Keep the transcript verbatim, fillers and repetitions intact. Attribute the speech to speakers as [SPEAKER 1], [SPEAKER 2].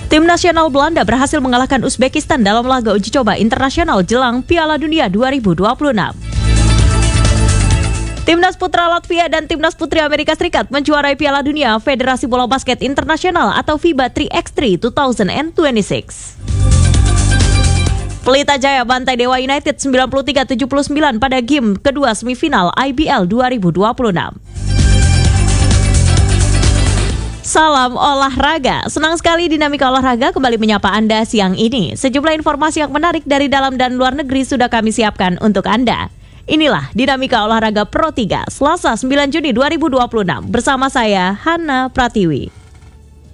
[SPEAKER 1] Tim nasional Belanda berhasil mengalahkan Uzbekistan dalam laga uji coba internasional jelang Piala Dunia dua ribu dua puluh enam. Timnas Putra Latvia dan Timnas Putri Amerika Serikat menjuarai Piala Dunia Federasi Bola Basket Internasional atau FIBA tiga by tiga dua ribu dua puluh enam. Pelita Jaya bantai Dewa United sembilan puluh tiga tujuh puluh sembilan pada game kedua semifinal I B L dua ribu dua puluh enam. Salam olahraga, senang sekali Dinamika Olahraga kembali menyapa Anda siang ini. Sejumlah informasi yang menarik dari dalam dan luar negeri sudah kami siapkan untuk Anda. Inilah Dinamika Olahraga Pro tiga, Selasa sembilan Juni dua ribu dua puluh enam, bersama saya, Hana Pratiwi.